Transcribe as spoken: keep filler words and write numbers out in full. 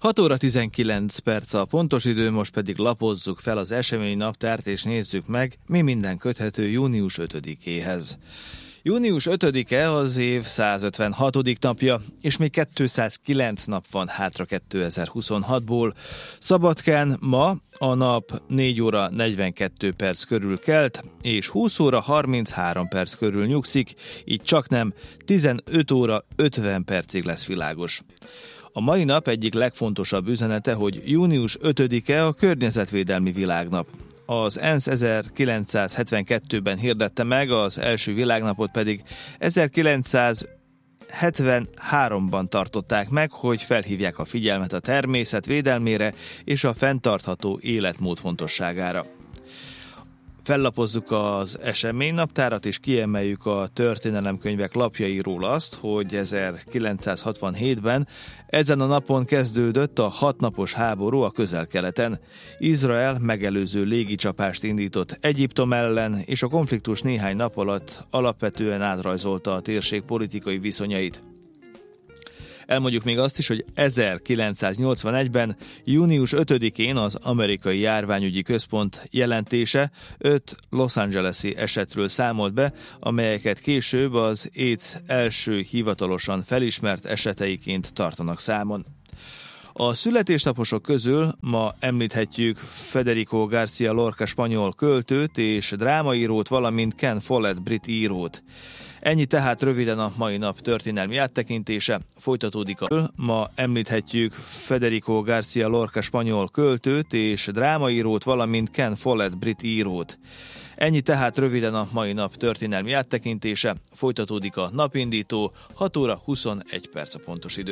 hat óra tizenkilenc perc a pontos idő, most pedig lapozzuk fel az eseménynaptárt és nézzük meg, mi minden köthető június ötödikéhez. Június ötödike az év százötvenhatodik napja, és még kétszázkilenc nap van hátra kétezer-huszonhatból. Szabadkán ma a nap négy óra negyvenkét perc körül kelt, és húsz óra harminchárom perc körül nyugszik, így csaknem tizenöt óra ötven percig lesz világos. A mai nap egyik legfontosabb üzenete, hogy június ötödike a környezetvédelmi világnap. Az ENSZ ezerkilencszázhetvenkettőben hirdette meg, az első világnapot pedig ezerkilencszázhetvenháromban tartották meg, hogy felhívják a figyelmet a természet védelmére és a fenntartható életmód fontosságára. Fellapozzuk az eseménynaptárat és kiemeljük a történelemkönyvek lapjairól azt, hogy ezerkilencszázhatvanhétben ezen a napon kezdődött a hatnapos háború a Közel-Keleten. Izrael megelőző légicsapást indított Egyiptom ellen, és a konfliktus néhány nap alatt alapvetően átrajzolta a térség politikai viszonyait. Elmondjuk még azt is, hogy ezerkilencszáznyolcvanegyben, június ötödikén az Amerikai Járványügyi Központ jelentése öt Los Angeles-i esetről számolt be, amelyeket később az AIDS első hivatalosan felismert eseteiként tartanak számon. A születésnaposok közül ma említhetjük Federico García Lorca spanyol költőt és drámaírót, valamint Ken Follett brit írót. Ennyi tehát röviden a mai nap történelmi áttekintése. Folytatódik a ma említhetjük Federico García Lorca spanyol költőt és drámaírót, valamint Ken Follett brit írót. Ennyi tehát röviden a mai nap történelmi áttekintése. Folytatódik a napindító, hat óra huszonegy perc a pontos idő.